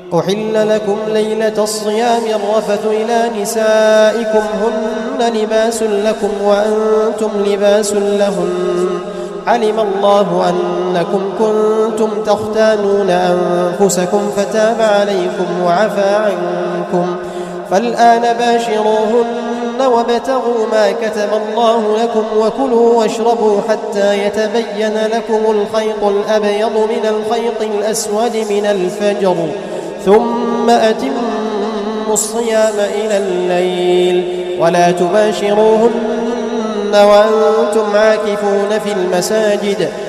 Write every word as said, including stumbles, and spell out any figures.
أحل لكم ليلة الصيام الرفث إلى نسائكم هن لباس لكم وأنتم لباس لهن علم الله أنكم كنتم تختانون أنفسكم فتاب عليكم وعفى عنكم فالآن باشروهن وابتغوا ما كتب الله لكم وكلوا واشربوا حتى يتبين لكم الخيط الأبيض من الخيط الأسود من الفجر ثم أتموا الصيام إلى الليل ولا تباشروهن وأنتم عاكفون في المساجد